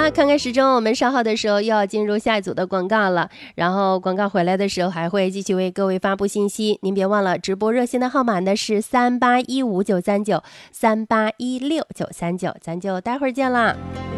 啦，看看时钟，我们稍后的时候又要进入下一组的广告了。然后广告回来的时候，还会继续为各位发布信息。您别忘了，直播热线的号码呢是3815-939，3816-939，咱就待会儿见啦。